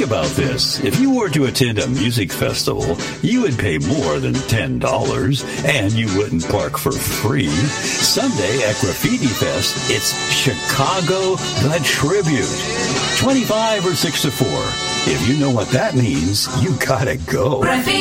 about this. If you were to attend a music festival, you would pay more than $10, and you wouldn't park for free. Sunday at Graffiti Fest, it's Chicago the Tribute. 25 or 6 to 4. If you know what that means, you gotta go.